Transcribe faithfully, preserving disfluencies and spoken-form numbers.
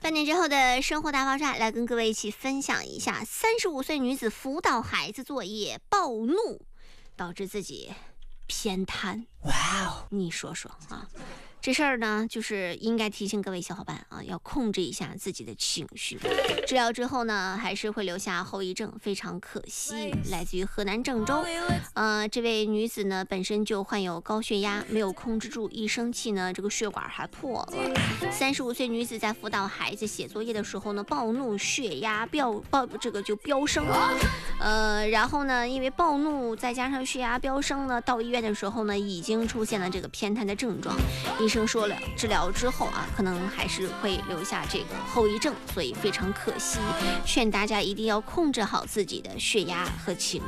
半点之后的生活大爆炸，来跟各位一起分享一下：三十五岁女子辅导孩子作业暴怒，导致自己偏瘫。哇哦，你说说啊？这事儿呢，就是应该提醒各位小伙伴啊，要控制一下自己的情绪。治疗之后呢，还是会留下后遗症，非常可惜。来自于河南郑州，呃，这位女子呢本身就患有高血压，没有控制住，一生气呢，这个血管还破了。三十五岁女子在辅导孩子写作业的时候呢，暴怒，血压飙暴，这个就飙升。呃，然后呢，因为暴怒再加上血压飙升呢，到医院的时候呢，已经出现了这个偏瘫的症状。医生说了，治疗之后啊，可能还是会留下这个后遗症，所以非常可惜，劝大家一定要控制好自己的血压和情绪。